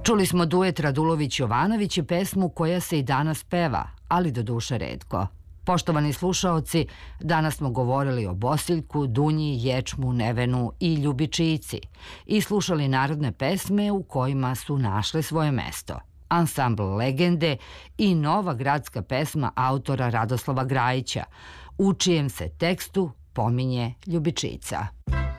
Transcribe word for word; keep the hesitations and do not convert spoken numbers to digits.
Čuli smo duet Radulović-Jovanović i pesmu koja se i danas peva, ali do duše retko. Poštovani slušaoci, danas smo govorili o Bosiljku, Dunji, Ječmu, Nevenu i Ljubičici i slušali narodne pesme u kojima su našle svoje mesto. Ansambl Legende i nova gradska pesma autora Radoslava Grajića, u čijem se tekstu pominje Ljubičica.